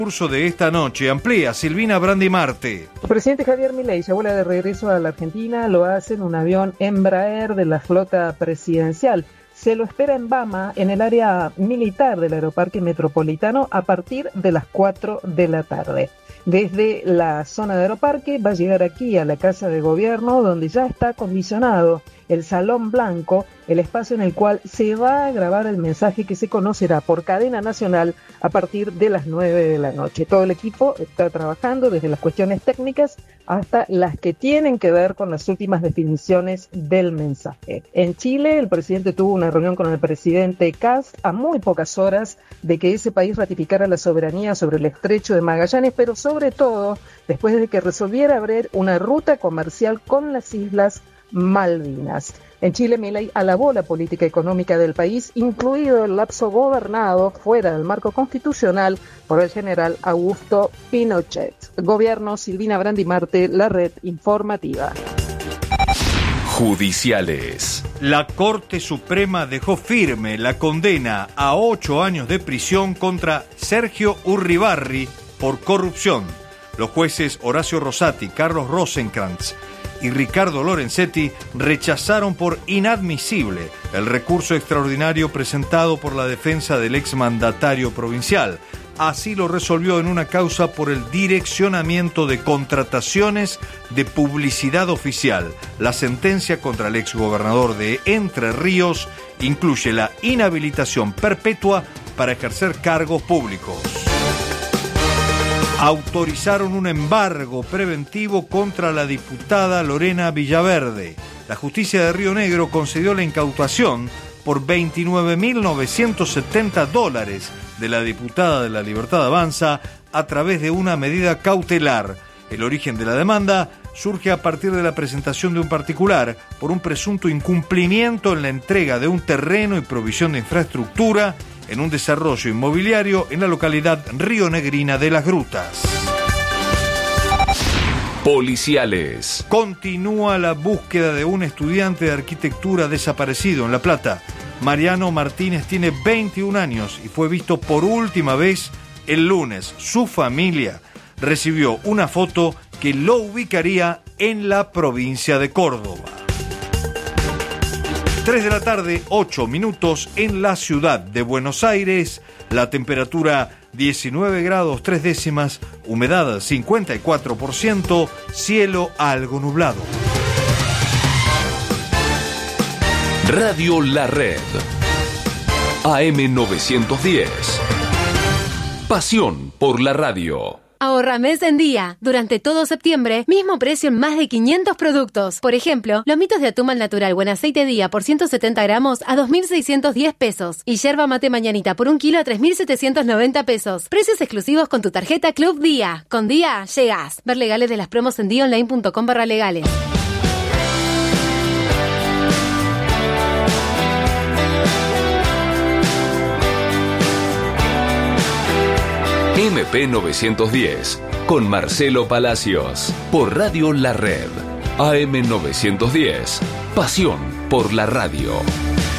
Curso de esta noche amplía Silvina Brandi Marte. El presidente Javier Milei ya vuela de regreso a la Argentina, lo hace en un avión Embraer de la flota presidencial. Se lo espera en Bama, en el área militar del Aeroparque Metropolitano, a partir de las 4 de la tarde. Desde la zona de Aeroparque va a llegar aquí a la Casa de Gobierno, donde ya está acondicionado el Salón Blanco, el espacio en el cual se va a grabar el mensaje que se conocerá por cadena nacional a partir de las 9 de la noche. Todo el equipo está trabajando desde las cuestiones técnicas hasta las que tienen que ver con las últimas definiciones del mensaje. En Chile, el presidente tuvo una reunión con el presidente Kast a muy pocas horas de que ese país ratificara la soberanía sobre el estrecho de Magallanes, pero sobre todo después de que resolviera abrir una ruta comercial con las Islas Malvinas. En Chile, Milei alabó la política económica del país, incluido el lapso gobernado fuera del marco constitucional por el general Augusto Pinochet. Gobierno, Silvina Brandi Marte, la red informativa. Judiciales. La Corte Suprema dejó firme la condena a 8 años de prisión contra Sergio Urribarri por corrupción. Los jueces Horacio Rosati, Carlos Rosenkrantz y Ricardo Lorenzetti rechazaron por inadmisible el recurso extraordinario presentado por la defensa del exmandatario provincial. Así lo resolvió en una causa por el direccionamiento de contrataciones de publicidad oficial. La sentencia contra el exgobernador de Entre Ríos incluye la inhabilitación perpetua para ejercer cargos públicos. Autorizaron un embargo preventivo contra la diputada Lorena Villaverde. La justicia de Río Negro concedió la incautación por $29.970 de la diputada de La Libertad Avanza a través de una medida cautelar. El origen de la demanda surge a partir de la presentación de un particular por un presunto incumplimiento en la entrega de un terreno y provisión de infraestructura en un desarrollo inmobiliario en la localidad rionegrina de Las Grutas. Policiales. Continúa la búsqueda de un estudiante de arquitectura desaparecido en La Plata. Mariano Martínez tiene 21 años y fue visto por última vez el lunes. Su familia recibió una foto que lo ubicaría en la provincia de Córdoba. 3 de la tarde, 8 minutos en la ciudad de Buenos Aires. La temperatura 19 grados 3 décimas, humedad 54%, cielo algo nublado. Radio La Red. AM910. Pasión por la radio. Ahorra mes en día. Durante todo septiembre, mismo precio en más de 500 productos. Por ejemplo, lomitos de atún al natural buen aceite día por 170 gramos a 2.610 pesos. Y yerba mate mañanita por 1 kilo a 3.790 pesos. Precios exclusivos con tu tarjeta Club Día. Con Día, llegás. Ver legales de las promos en dionline.com/legales. MP910 con Marcelo Palacios por Radio La Red. AM910, pasión por la radio.